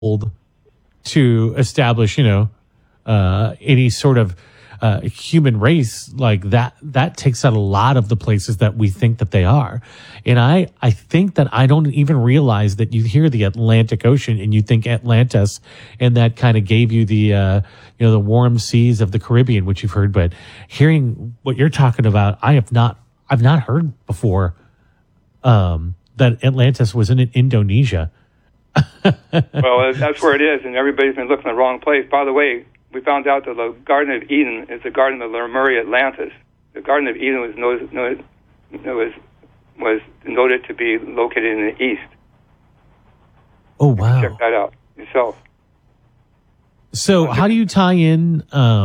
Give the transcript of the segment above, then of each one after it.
to establish, any sort of human race like that takes out a lot of the places that we think that they are. And I think that I don't even realize that you hear the Atlantic Ocean and you think Atlantis, and that kind of gave you the the warm seas of the Caribbean, which you've heard. But hearing what you're talking about, I've not heard before that Atlantis was in Indonesia. Well, that's where it is, and everybody's been looking in the wrong place. By the way, we found out that the Garden of Eden is the Garden of Lemuria Atlantis. The Garden of Eden was noted to be located in the east. Oh, wow. Check that out yourself. So how do you tie in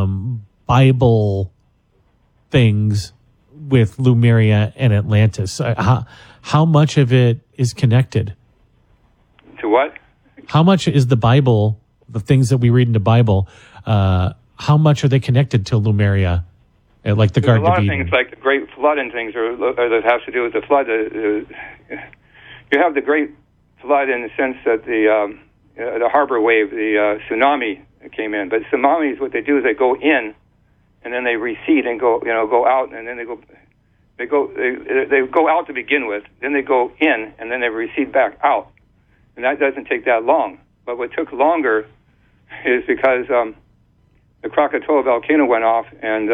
Bible things with Lemuria and Atlantis? How much of it is connected? To what? How much is the Bible, the things that we read in the Bible, how much are they connected to Lemuria, like the Garden of Eden? A lot of things, like the Great Flood and things, that have to do with the flood. You have the Great Flood in the sense that the harbor wave, the tsunami came in. But tsunamis, what they do is they go in, and then they recede and go out, and then they go out to begin with. Then they go in, and then they recede back out, and that doesn't take that long. But what took longer is because the Krakatoa volcano went off, and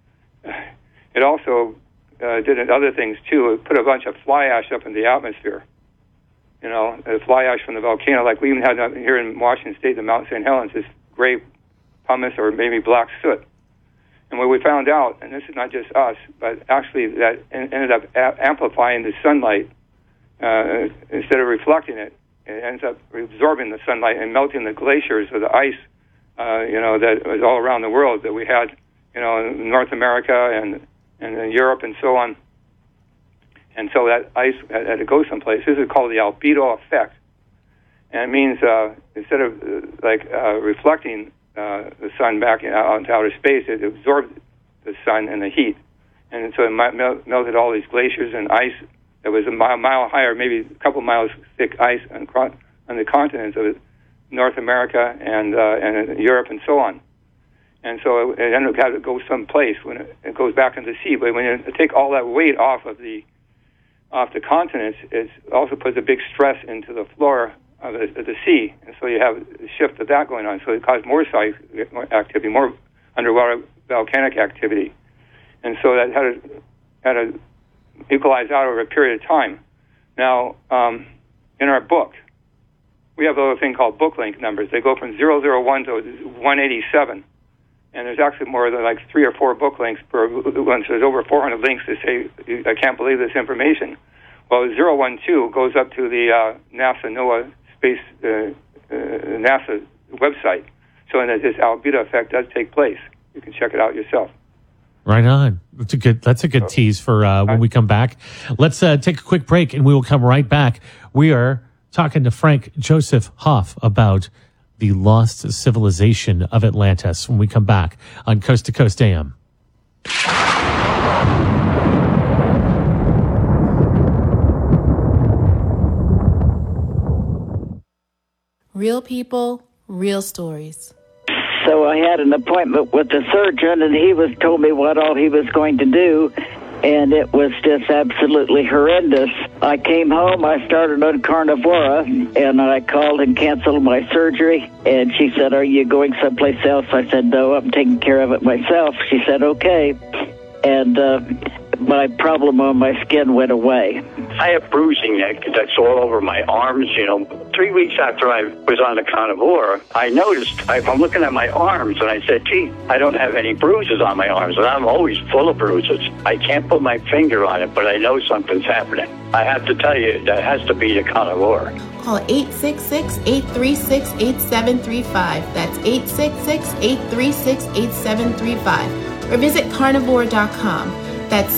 it also did other things too. It put a bunch of fly ash up in the atmosphere. The fly ash from the volcano, like we even had here in Washington State, the Mount St. Helens, this gray pumice or maybe black soot. And what we found out, and this is not just us, but actually that ended up amplifying the sunlight instead of reflecting it. It ends up absorbing the sunlight and melting the glaciers or the ice, that was all around the world that we had, in North America and in Europe and so on. And so that ice had to go someplace. This is called the albedo effect. And it means instead of reflecting the sun back out into outer space, it absorbed the sun and the heat. And so it melted all these glaciers and ice that was a mile higher, maybe a couple miles thick ice on the continents of North America and Europe and so on. And so it ended up having to go someplace when it goes back into the sea. But when you take all that weight off the continents, it also puts a big stress into the flora of the sea. And so you have a shift of that going on. So it caused more seismic activity, more underwater volcanic activity. And so that had to equalize out over a period of time. Now, in our book, we have a little thing called book link numbers. They go from 001 to 187. And there's actually more than 3 or 4 book links per one. So there's over 400 links to say, I can't believe this information. Well, 012 goes up to the NASA NOAA space NASA website. So this albedo effect does take place. You can check it out yourself. Right on. That's a good tease for when we come back. Let's take a quick break, and we will come right back. We are talking to Frank Joseph Hoff about the lost civilization of Atlantis when we come back on Coast to Coast AM. Real people, real stories. So I had an appointment with the surgeon, and he told me what all he was going to do, and it was just absolutely horrendous. I came home, I started on Carnivora, and I called and canceled my surgery, and she said, "Are you going someplace else?" I said, "No, I'm taking care of it myself." She said, "Okay," and my problem on my skin went away. I have bruising that's all over my arms. 3 weeks after I was on the Carnivora, I noticed, I'm looking at my arms, and I said, gee, I don't have any bruises on my arms, and I'm always full of bruises. I can't put my finger on it, but I know something's happening. I have to tell you, that has to be the Carnivora. Call 866-836-8735. That's 866-836-8735. Or visit carnivora.com. That's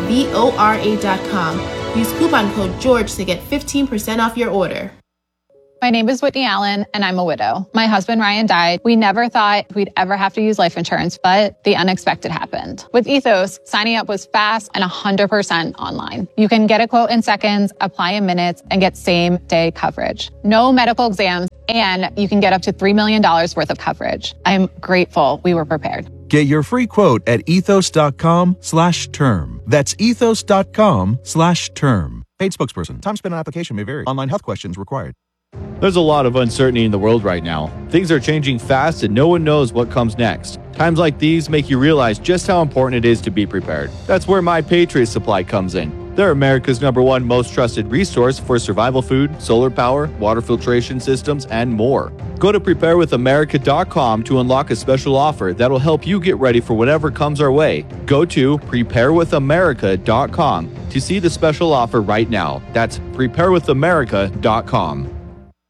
carnivora.com. Use coupon code GEORGE to get 15% off your order. My name is Whitney Allen, and I'm a widow. My husband, Ryan, died. We never thought we'd ever have to use life insurance, but the unexpected happened. With Ethos, signing up was fast and 100% online. You can get a quote in seconds, apply in minutes, and get same-day coverage. No medical exams, and you can get up to $3 million worth of coverage. I'm grateful we were prepared. Get your free quote at ethos.com/term. That's ethos.com/term. Paid spokesperson. Time spent on application may vary. Online health questions required. There's a lot of uncertainty in the world right now. Things are changing fast and no one knows what comes next. Times like these make you realize just how important it is to be prepared. That's where My Patriot Supply comes in. They're America's #1 most trusted resource for survival food, solar power, water filtration systems, and more. Go to preparewithamerica.com to unlock a special offer that'll help you get ready for whatever comes our way. Go to preparewithamerica.com to see the special offer right now. That's preparewithamerica.com.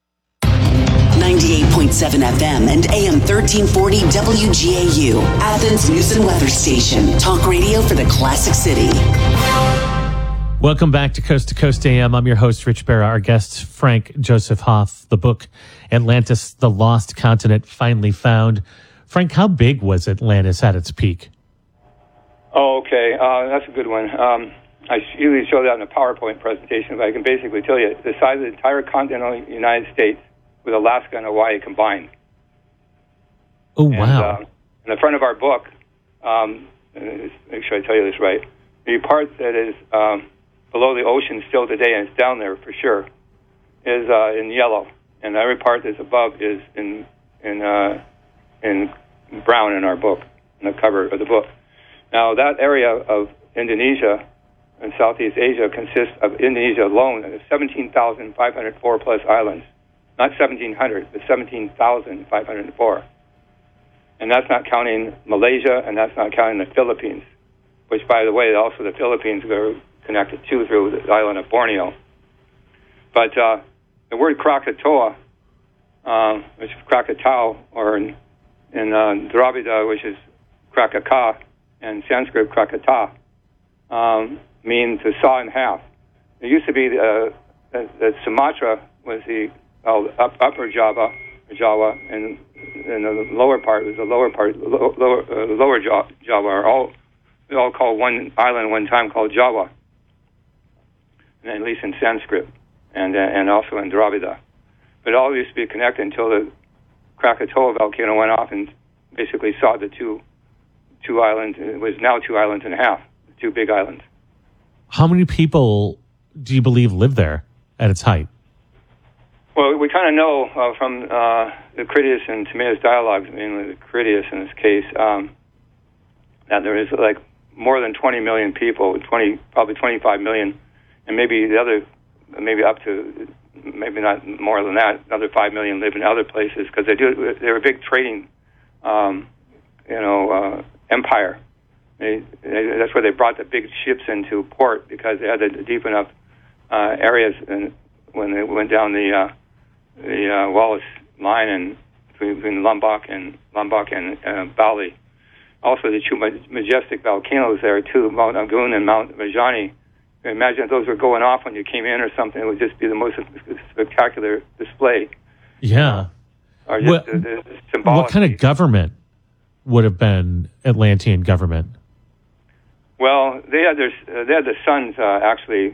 98.7 FM and AM 1340 WGAU, Athens News and Weather Station. Talk radio for the Classic City. Welcome back to Coast AM. I'm your host, Rich Barra. Our guest, Frank Joseph Hoff. The book, Atlantis, The Lost Continent, Finally Found. Frank, how big was Atlantis at its peak? Oh, okay. That's a good one. I usually show that in a PowerPoint presentation, but I can basically tell you the size of the entire continental United States with Alaska and Hawaii combined. Oh, wow. In the front of our book, make sure I tell you this right, the part that is below the ocean still today, and it's down there for sure, is in yellow. And every part that's above is in brown in our book, in the cover of the book. Now, that area of Indonesia and Southeast Asia consists of Indonesia alone of 17,504 plus islands. Not 1,700, but 17,504. And that's not counting Malaysia, and that's not counting the Philippines, which, by the way, also the Philippines are connected to through the island of Borneo. But the word Krakatoa, which is Krakatau, or in Dravida, which is Krakaka, and Sanskrit Krakata, means to saw in half. It used to be that Sumatra was the upper Java, and the lower part was the lower Java. We all call one island one time called Java, and at least in Sanskrit, and also in Dravida. But it all used to be connected until the Krakatoa volcano went off and basically saw the two islands. It was now 2 islands and a half, 2 big islands. How many people do you believe live there at its height? Well, we kind of know from the Critias and Timaeus dialogues, mainly the Critias in this case, that there is like more than 20 million people, probably 25 million, and maybe up to, maybe not more than that, another 5 million live in other places, because they're a big trading, empire. That's where they brought the big ships into port, because they had the deep enough areas, and when they went down the Wallace line and between Lombok and Bali. Also, the 2 majestic volcanoes there too, Mount Agun and Mount Vajani. Imagine if those were going off when you came in or something. It would just be the most spectacular display. Yeah. Or just symbolic. What kind of government would have been Atlantean government? Well, they had the sons actually,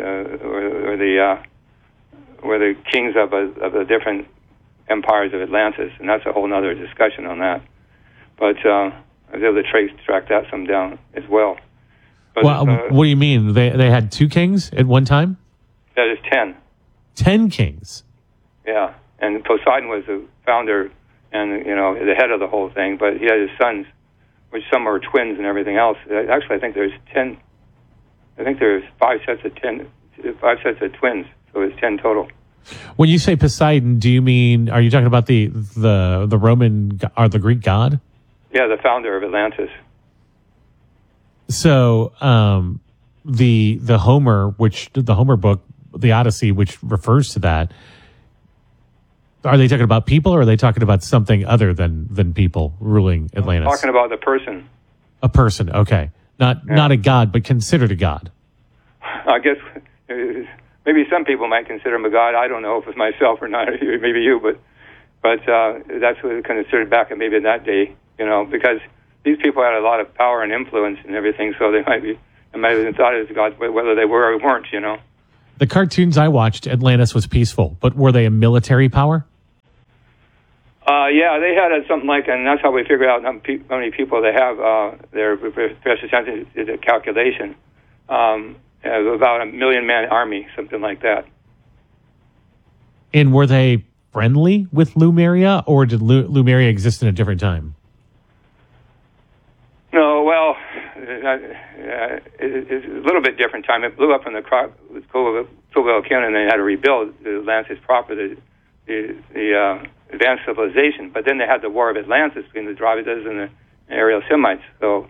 were the kings of the different empires of Atlantis, and that's a whole other discussion on that. But I was able to track that some down as well. But, what do you mean? They had 2 kings at one time? That is 10. 10 kings? Yeah, and Poseidon was the founder and, the head of the whole thing, but he had his sons, which some are twins and everything else. Actually, I think there's 10. I think there's 5 sets of twins, so it's 10 total. When you say Poseidon, do you mean, are you talking about the Roman or the Greek god? Yeah, the founder of Atlantis. So the Homer book, the Odyssey, which refers to that, are they talking about people, or are they talking about something other than people ruling Atlantis? I'm talking about the person. A person, okay. Not a god, but considered a god. I guess maybe some people might consider him a god. I don't know if it's myself or not, maybe you, but that's what it considered back in maybe in that day, because these people had a lot of power and influence and everything, so they might have been thought as gods, whether they were or weren't, The cartoons I watched, Atlantis was peaceful, but were they a military power? Yeah, they had something like, and that's how we figured out how many people they have. Their Professor Sampson did a calculation of about 1 million-man army, something like that. And were they friendly with Lemuria, or did Lemuria exist in a different time? No, well, it's a little bit different time. It blew up in the Cthulhu volcano, and they had to rebuild Atlantis proper, the advanced civilization. But then they had the War of Atlantis between the Dravidas and the Ariel Semites. So,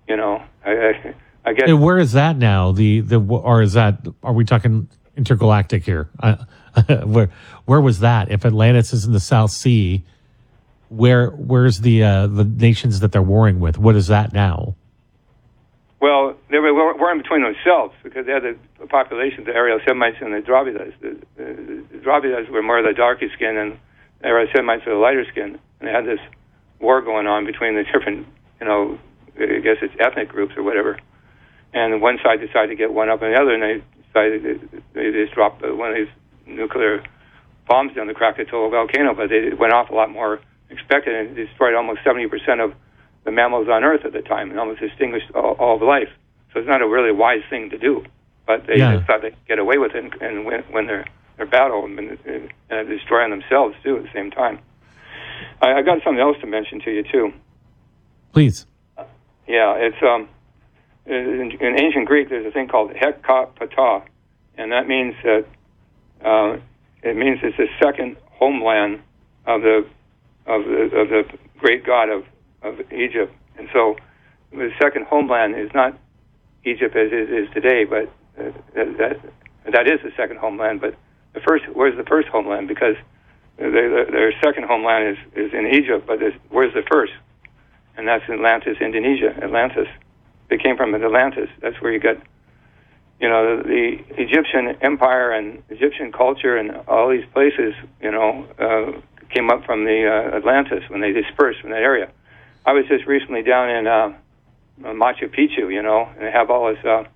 I guess. And where is that now? Or is that? Are we talking intergalactic here? Where was that? If Atlantis is in the South Sea, where's the nations that they're warring with? What is that now? Well, they were warring between themselves because they had the population, the Ariel Semites and the Dravidas. The Dravidas were more of the darker skin, and the Ariel Semites were the lighter skin. And they had this war going on between the different, I guess it's ethnic groups or whatever. And one side decided to get one up on the other, and they decided they just dropped one of these nuclear bombs down the Krakatoa volcano, but they went off a lot more expected and destroyed almost 70% of the mammals on Earth at the time and almost extinguished all of life. So it's not a really wise thing to do, but they just thought they'd get away with it and win their battle and destroying themselves, too, at the same time. I got something else to mention to you, too. Please. Yeah, it's in ancient Greek, there's a thing called Hekapata, and that means that it's the second homeland of the great god of Egypt. And so the second homeland is not Egypt as it is today, but that is the second homeland. But where's the first homeland? Because their second homeland is in Egypt, but where's the first? And that's Atlantis, Indonesia. Atlantis. They came from Atlantis. That's where you got, the Egyptian empire and Egyptian culture and all these places, came up from the Atlantis when they dispersed from that area. I was just recently down in Machu Picchu, and they have all this,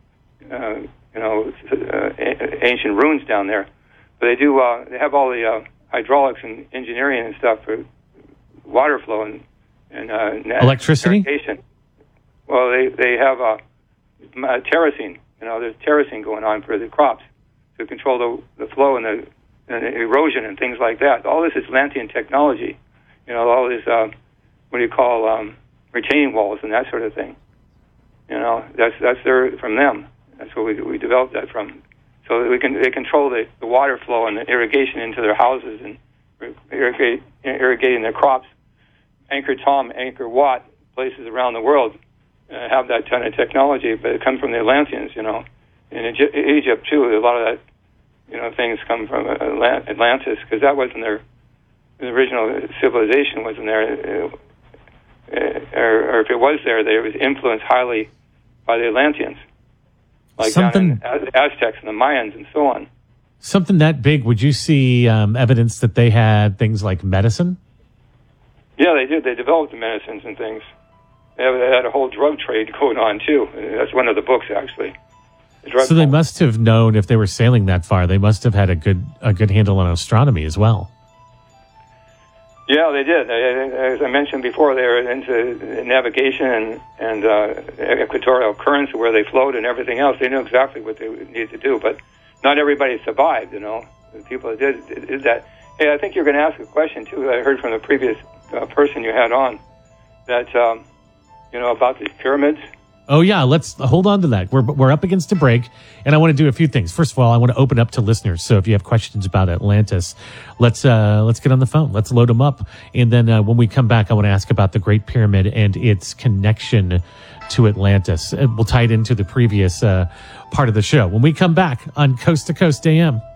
ancient ruins down there. But they do, they have all the hydraulics and engineering and stuff for water flow and electricity. Irrigation. Well, they have terracing. There's terracing going on for the crops to control the flow and the erosion and things like that. All this is Atlantean technology. All this retaining walls and that sort of thing. That's from them. That's where we developed that from. So that they control the water flow and the irrigation into their houses and irrigating their crops. Angkor Thom, Angkor Wat, places around the world have that kind of technology, but it comes from the Atlanteans, In Egypt, too, a lot of that, things come from Atlantis, because that wasn't the original civilization wasn't there. Or if it was there, it was influenced highly by the Atlanteans, like down in the Aztecs and the Mayans and so on. Something that big, would you see evidence that they had things like medicine? Yeah, they did. They developed the medicines and things. They had a whole drug trade going on, too. That's one of the books, actually. So they must have known, if they were sailing that far, they must have had a good handle on astronomy as well. Yeah, they did. As I mentioned before, they were into navigation and equatorial currents, where they flowed and everything else. They knew exactly what they needed to do, but not everybody survived, The people that did that. Hey, I think you're going to ask a question, too. I heard from the previous person you had on that, about the pyramids. Oh, yeah. Let's hold on to that. We're up against a break, and I want to do a few things. First of all, I want to open up to listeners. So if you have questions about Atlantis, let's get on the phone. Let's load them up. And then when we come back, I want to ask about the Great Pyramid and its connection to Atlantis. We'll tie it into the previous part of the show when we come back on Coast to Coast AM.